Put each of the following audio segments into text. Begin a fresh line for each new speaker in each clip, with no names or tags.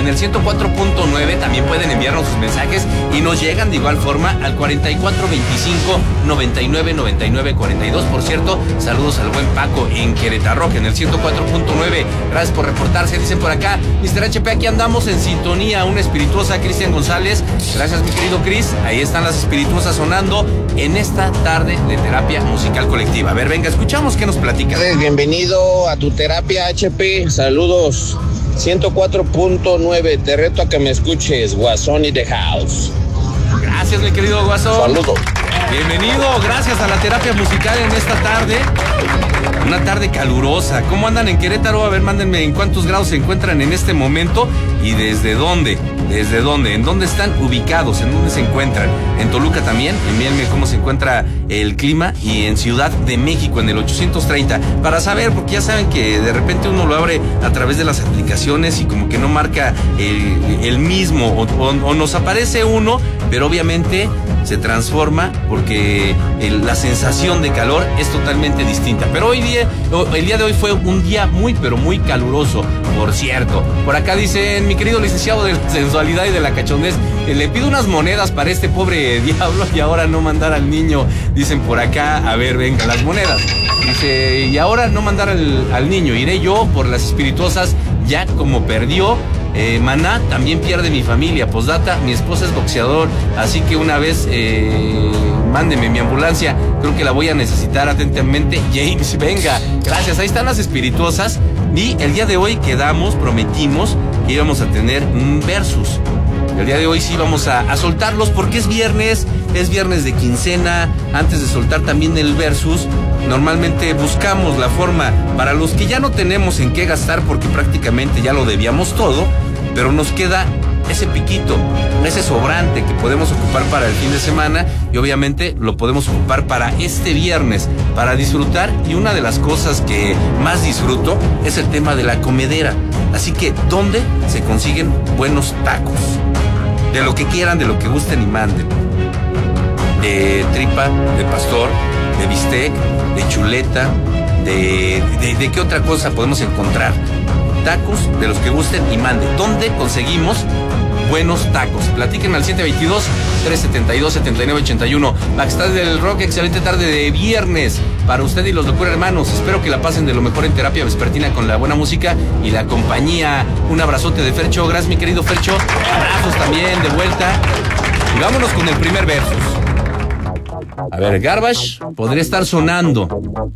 en el 104.9 también pueden enviarnos sus mensajes y nos llegan de igual forma al 4425-999942. Por cierto, saludos al buen Paco en Querétaro, en el 104.9. Gracias por reportarse, dicen por acá. Mr. HP, aquí andamos en sintonía, una espirituosa, Cristian González. Gracias, mi querido Cris. Ahí están las espirituosas sonando en esta tarde de terapia musical colectiva. A ver, venga, escuchamos qué nos platica.
Bienvenido a tu terapia, HP. Saludos. 104.9. Te reto a que me escuches. Guasón y The House.
Gracias, mi querido Guasón.
Saludos.
Bienvenido, gracias a la terapia musical en esta tarde. Una tarde calurosa. ¿Cómo andan en Querétaro? A ver, mándenme en cuántos grados se encuentran en este momento y desde dónde. ¿Desde dónde? ¿En dónde están ubicados? ¿En dónde se encuentran? En Toluca también. Envíenme cómo se encuentra el clima. Y en Ciudad de México, en el 830. Para saber, porque ya saben que de repente uno lo abre a través de las aplicaciones y como que no marca el mismo. O nos aparece uno, pero obviamente se transforma porque la sensación de calor es totalmente distinta. Pero el día de hoy fue un día muy, pero muy caluroso, por cierto. Por acá dicen, mi querido licenciado de sensualidad y de la cachondez, le pido unas monedas para este pobre diablo y ahora no mandar al niño. Dicen por acá, a ver, venga, las monedas. Dice, y ahora no mandar al niño, iré yo por las espirituosas, ya como perdió. Maná, también pierde mi familia. Postdata, mi esposa es boxeador, así que una vez mándeme mi ambulancia, creo que la voy a necesitar atentamente. James, venga, gracias, ahí están las espirituosas. Y el día de hoy prometimos que íbamos a tener un versus. El día de hoy sí vamos a soltarlos porque es viernes de quincena. Antes de soltar también el versus, normalmente buscamos la forma para los que ya no tenemos en qué gastar porque prácticamente ya lo debíamos todo, pero nos queda ese piquito, ese sobrante que podemos ocupar para el fin de semana y obviamente lo podemos ocupar para este viernes, para disfrutar. Y una de las cosas que más disfruto es el tema de la comedera. Así que, ¿dónde se consiguen buenos tacos? De lo que quieran, de lo que gusten y manden. De tripa, de pastor, de bistec, de chuleta, de qué otra cosa podemos encontrar. Tacos de los que gusten y manden. ¿Dónde conseguimos buenos tacos? Platíquenme al 722-372-7981. Backstage del Rock, excelente tarde de viernes para usted y los Locura Hermanos. Espero que la pasen de lo mejor en terapia vespertina con la buena música y la compañía. Un abrazote de Fercho. Gracias, mi querido Fercho. Abrazos también de vuelta. Y vámonos con el primer versus. A ver, Garbage podría estar sonando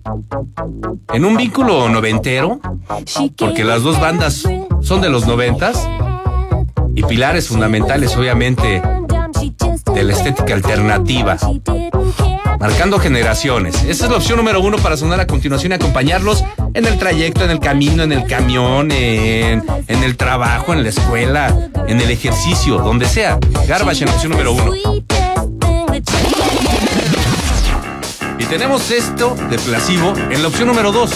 en un vínculo noventero, porque las dos bandas son de los 90s y pilares fundamentales, obviamente, de la estética alternativa, marcando generaciones. Esa es la opción número 1 para sonar a continuación y acompañarlos en el trayecto, en el camino, en el camión, en el trabajo, en la escuela, en el ejercicio, donde sea. Garbage en la opción número 1. Y tenemos esto de Placebo en la opción número 2.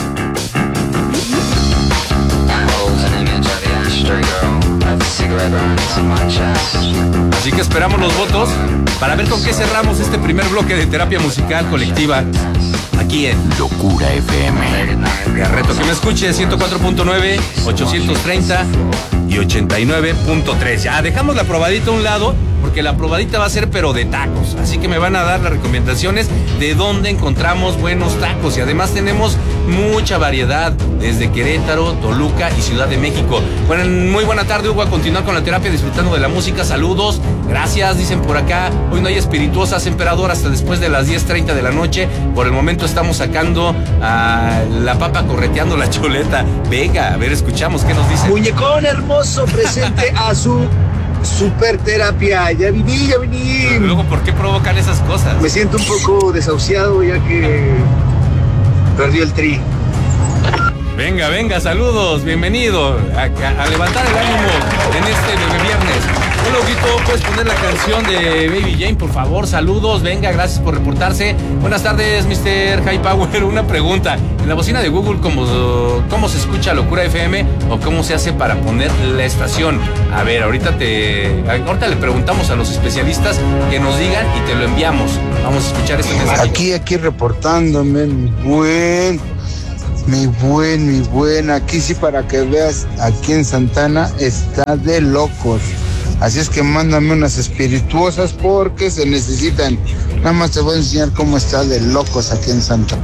Así que esperamos los votos para ver con qué cerramos este primer bloque de terapia musical colectiva aquí en Locura FM. Te reto que me escuches 104.9, 830 y 89.3. Ya dejamos la probadita a un lado, porque la probadita va a ser pero de tacos. Así que me van a dar las recomendaciones de dónde encontramos buenos tacos. Y además tenemos mucha variedad desde Querétaro, Toluca y Ciudad de México. Bueno, muy buena tarde, Hugo. A continuar con la terapia, disfrutando de la música. Saludos, gracias, dicen por acá. Hoy no hay espirituosas, emperador, hasta después de las 10:30 de la noche. Por el momento estamos sacando a la papa correteando la chuleta. Venga, a ver, escuchamos qué nos dice.
Muñecón hermoso, presente a su super terapia. Ya vení.
Pero luego, ¿por qué provocan esas cosas?
Me siento un poco desahuciado ya que perdió el tri.
Venga, saludos, bienvenido a levantar el ánimo en este bebé viernes. Hola, Huguito, ¿puedes poner la canción de Baby Jane, por favor? Saludos, venga, gracias por reportarse. Buenas tardes, Mr. High Power. Una pregunta, en la bocina de Google, ¿cómo se escucha Locura FM o cómo se hace para poner la estación? A ver, ahorita le preguntamos a los especialistas que nos digan y te lo enviamos. Vamos a escuchar este mensaje.
Aquí reportándome, buen Mi buen, aquí sí para que veas, aquí en Santana está de locos. Así es que mándame unas espirituosas porque se necesitan. Nada más te voy a enseñar cómo está de locos aquí en Santana.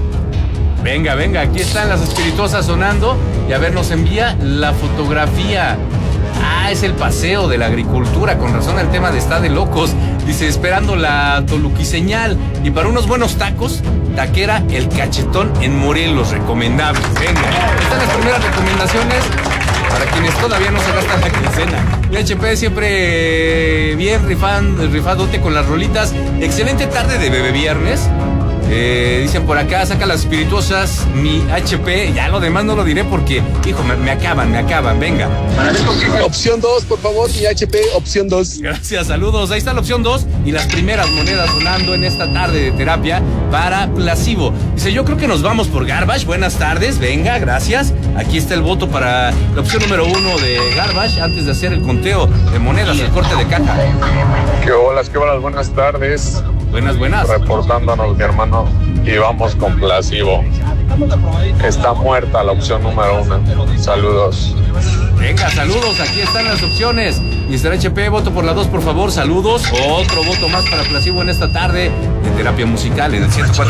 Venga, aquí están las espirituosas sonando. Y a ver, nos envía la fotografía. Ah, es el paseo de la agricultura, con razón el tema de está de locos. Dice, esperando la toluquiseñal. Y para unos buenos tacos, taquera El Cachetón en Morelos, recomendable. Venga, están las primeras recomendaciones para quienes todavía no se gastan la quincena. Mi HP siempre bien rifadote con las rolitas. Excelente tarde de bebé viernes. Dicen por acá, saca las espirituosas, mi HP. Ya lo demás no lo diré porque, hijo, me acaban, venga.
Opción 2, por favor, mi HP, opción 2.
Gracias, saludos. Ahí está la opción 2 y las primeras monedas sonando en esta tarde de terapia para Placebo. Dice, yo creo que nos vamos por Garbage. Buenas tardes, venga, gracias. Aquí está el voto para la opción número 1 de Garbage antes de hacer el conteo de monedas, el corte de caja.
Qué bolas, buenas tardes.
Buenas.
Reportándonos, mi hermano, y vamos con Placebo. Está muerta la opción número 1. Saludos.
Venga, saludos, aquí están las opciones. Mr. HP, voto por la 2, por favor, saludos. Otro voto más para Placebo en esta tarde de terapia musical en el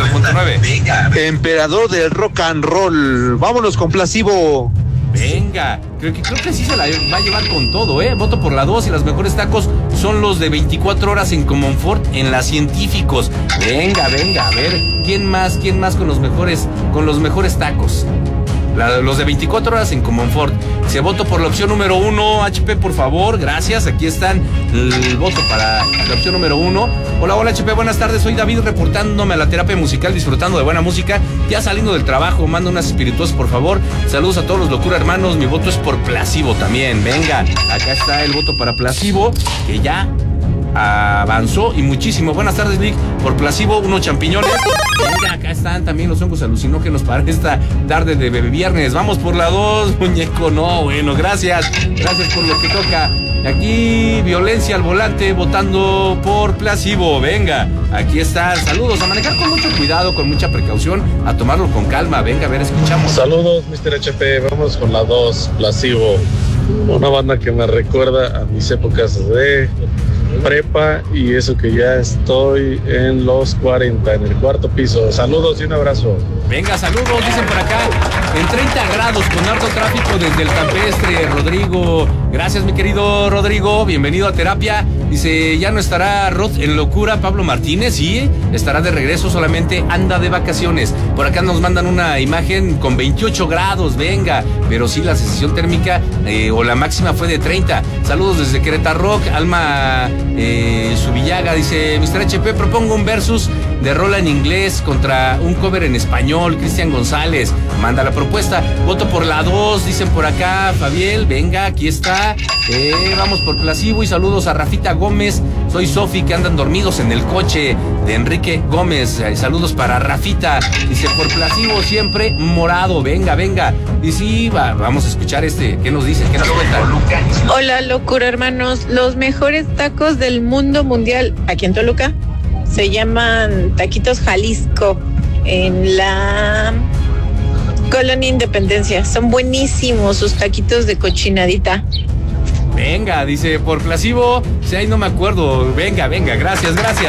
104.9.
Emperador del rock and roll. Vámonos con Placebo.
Venga, creo que sí se la va a llevar con todo, Voto por la 2 y los mejores tacos son los de 24 horas en Comonfort en la Científicos. Venga, a ver, ¿quién más con los mejores tacos? Los de 24 horas en Comonfort. Se voto por la opción número 1, HP, por favor, gracias. Aquí están el voto para la opción número 1. Hola, HP, buenas tardes. Soy David reportándome a la terapia musical, disfrutando de buena música. Ya saliendo del trabajo, mando unas espirituosas, por favor. Saludos a todos los locura hermanos. Mi voto es por Placebo también. Venga, acá está el voto para Placebo, que ya avanzó y muchísimo. Buenas tardes, Vic. Por Placebo, unos champiñones. Venga, acá están también los hongos alucinógenos para esta tarde de bebé viernes. Vamos por la 2, muñeco. No, bueno, gracias por lo que toca. Aquí, violencia al volante, votando por Placebo. Venga, aquí está. Saludos, a manejar con mucho cuidado, con mucha precaución, a tomarlo con calma. Venga, a ver, escuchamos.
Saludos, Mr. HP. Vamos con la 2, Placebo. Una banda que me recuerda a mis épocas de prepa y eso que ya estoy en los 40, en el 4º piso. Saludos y un abrazo.
Venga, saludos, dicen por acá, en 30 grados con harto tráfico desde el campestre, Rodrigo. Gracias, mi querido Rodrigo, bienvenido a terapia. Dice, ya no estará Rod en locura, Pablo Martínez, sí, estará de regreso, solamente anda de vacaciones. Por acá nos mandan una imagen con 28 grados, venga, pero sí, la sensación térmica o la máxima fue de 30. Saludos desde Querétaro Rock, Alma Subillaga, dice, Mr. HP, propongo un versus de rola en inglés contra un cover en español, Cristian González, manda la propuesta, voto por la 2, dicen por acá, Fabiel, venga, aquí está, vamos por Placebo y saludos a Rafita Gómez, soy Sofi, que andan dormidos en el coche de Enrique Gómez, saludos para Rafita, dice por Placebo siempre morado, venga, y sí, vamos a escuchar ¿qué nos dice? ¿Qué nos cuenta?
Hola, locura hermanos, los mejores tacos del mundo mundial aquí en Toluca se llaman Taquitos Jalisco en la Colonia Independencia. Son buenísimos sus taquitos de cochinadita.
Venga, dice, por Placebo, si ahí no me acuerdo, venga, gracias.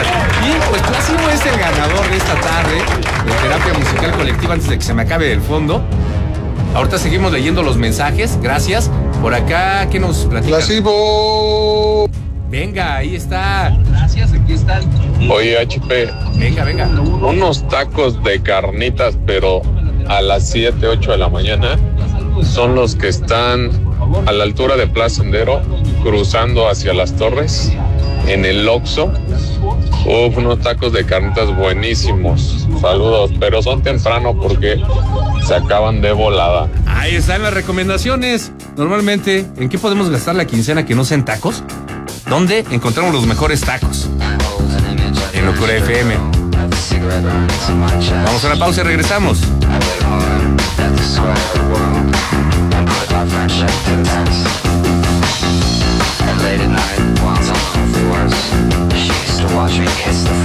Y pues Placebo es el ganador de esta tarde de terapia musical colectiva antes de que se me acabe el fondo. Ahorita seguimos leyendo los mensajes, gracias. Por acá, ¿qué nos platican?
Placebo.
Venga, ahí está. Gracias, aquí están.
Oye, HP.
Venga.
Unos tacos de carnitas, pero a las 7, 8 de la mañana, son los que están a la altura de Plaza Sendero, cruzando hacia las Torres, en el Oxxo. Unos tacos de carnitas buenísimos. Saludos, pero son temprano porque se acaban de volada.
Ahí están las recomendaciones. Normalmente, ¿en qué podemos gastar la quincena que no sea en tacos? ¿Dónde encontramos los mejores tacos? En Locura FM. Vamos a una pausa y regresamos.
Late at night, while on the floors, she used to watch me kiss the